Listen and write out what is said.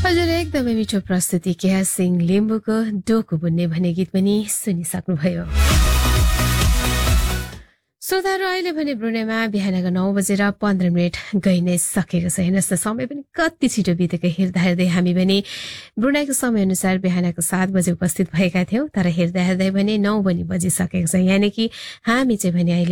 हजुर एकदमै मिठो प्रस्तुति केहा सिंह लिम्बुको डोको बुन्ने भन्ने गीत पनि सुनिसक्नुभयो। श्रोताहरू अहिले भने ब्रुनेमा बिहानको 9:15 गइ नै सकेको छ। हेर्नुहोस् न समय पनि कति छिटो बितेको हेर्दा हेर्दै हामी भने ब्रुनेको समय अनुसार बिहानको 7 बजे उपस्थित भएका थियौं, तर हेर्दा हेर्दै भने 9 बजिसकेको छ। यानि कि हामी चाहिँ भने अहिले